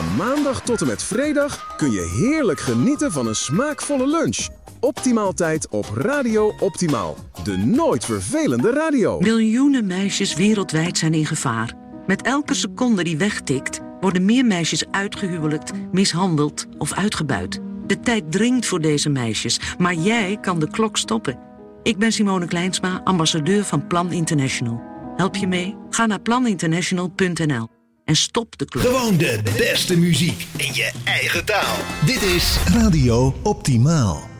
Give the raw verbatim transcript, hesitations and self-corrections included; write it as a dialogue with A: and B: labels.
A: Van maandag tot en met vrijdag kun je heerlijk genieten van een smaakvolle lunch. Optimaaltijd op Radio Optimaal. De nooit vervelende radio.
B: Miljoenen meisjes wereldwijd zijn in gevaar. Met elke seconde die wegtikt, worden meer meisjes uitgehuwelijkt, mishandeld of uitgebuit. De tijd dringt voor deze meisjes, maar jij kan de klok stoppen. Ik ben Simone Kleinsma, ambassadeur van Plan International. Help je mee? Ga naar plan international punt n l en stop de klok.
C: Gewoon de beste muziek in je eigen taal. Dit is
D: Radio Optimaal.